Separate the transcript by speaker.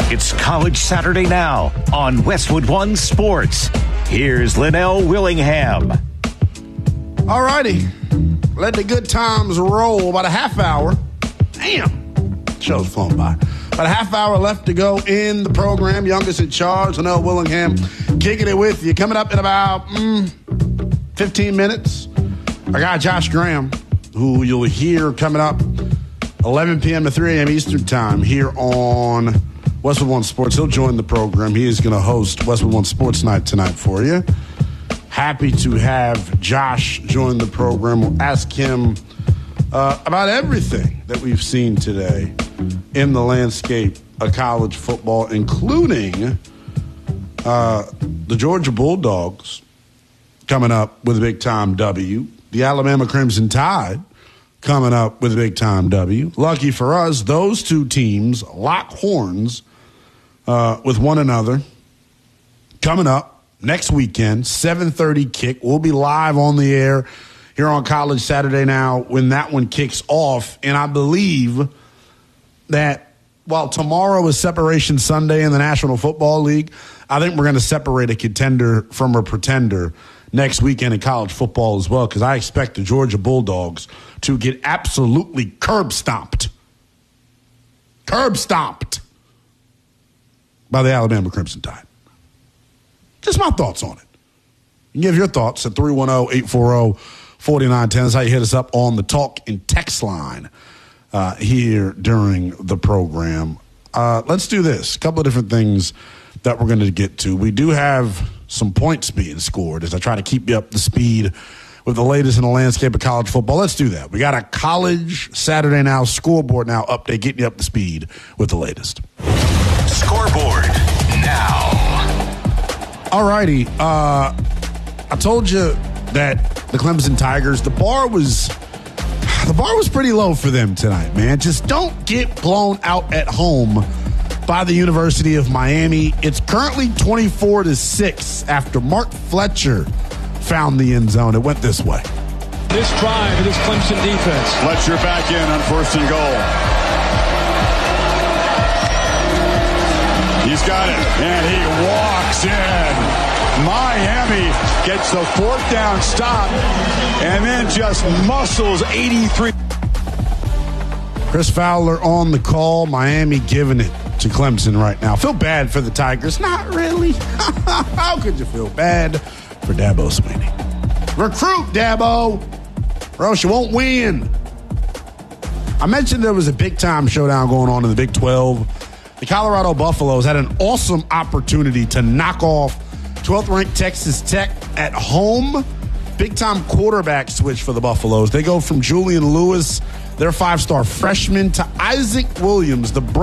Speaker 1: It's College Saturday Now on Westwood One Sports. Here's Linnell Willingham.
Speaker 2: All righty. Let the good times roll. About a half hour. Damn. Show's flown by. About a half hour left to go in the program. Youngest in charge, Linnell Willingham, kicking it with you. Coming up in about 15 minutes, our guy Josh Graham, who you'll hear coming up 11 p.m. to 3 a.m. Eastern Time here on Westwood One Sports. He'll join the program. He is going to host Westwood One Sports Night tonight for you. Happy to have Josh join the program. We'll ask him about everything that we've seen today in the landscape of college football, including the Georgia Bulldogs coming up with a big-time W, the Alabama Crimson Tide coming up with a big-time W. Lucky for us, those two teams lock horns with one another coming up next weekend, 7:30 kick. We'll be live on the air here on College Saturday Now when that one kicks off. And I believe that while tomorrow is Separation Sunday in the National Football League, I think we're going to separate a contender from a pretender next weekend in college football as well, because I expect the Georgia Bulldogs to get absolutely curb stomped by the Alabama Crimson Tide. Just my thoughts on it. You can give your thoughts at 310-840-4910. That's how you hit us up on the talk and text line here during the program. Let's do this. A couple of different things that we're going to get to. We do have some points being scored as I try to keep you up to speed with the latest in the landscape of college football. Let's do that. We got a College Saturday Now scoreboard now update, getting you up to speed with the latest.
Speaker 1: Scoreboard now.
Speaker 2: All righty. I told you that the Clemson Tigers, the bar was pretty low for them tonight, man. Just don't get blown out at home by the University of Miami. It's currently 24-6 after Mark Fletcher found the end zone. It went this way.
Speaker 3: This drive of this Clemson defense.
Speaker 4: Fletcher back in on 1st and goal. He's got it, and he walks in. Miami gets the 4th down stop and then just muscles 83.
Speaker 2: Chris Fowler on the call. Miami giving it to Clemson right now. Feel bad for the Tigers? Not really. How could you feel bad for Dabo Swinney? Recruit, Dabo, or else you won't win. I mentioned there was a big-time showdown going on in the Big 12. The Colorado Buffaloes had an awesome opportunity to knock off 12th-ranked Texas Tech at home. Big-time quarterback switch for the Buffaloes. They go from Julian Lewis, their 5-star freshman, to Isaac Williams, the